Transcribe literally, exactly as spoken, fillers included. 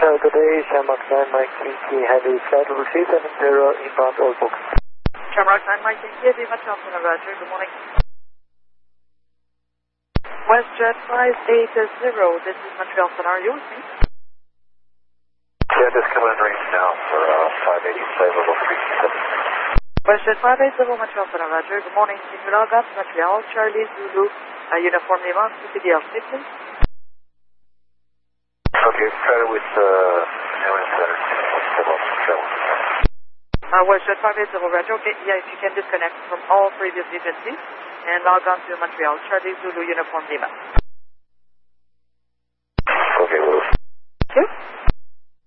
good day, Shamrock nine Mike Yankee Heavy Flight Receive seven zero inbound all books. Shamrock nine Mike Yankee Heavy, Montreal Center, Roger, good morning. WestJet five eight zero, this is Montreal Center, are you with me? Yeah, just coming in range now for uh, five eighty-seven, level three seven. WestJet five eight zero, Montreal Center, Roger, good morning. Can you log up to Montreal, Charlie, Zulu, uh, Uniform Lima, C P D L statement? Okay, try it with uh, Alien Center, Montreal. Uh, WestJet five eight zero, Roger, okay, yeah, if you can disconnect from all previous agencies and log on to Montreal, Charlie, Zulu, Uniform Lima. Okay, well. Okay.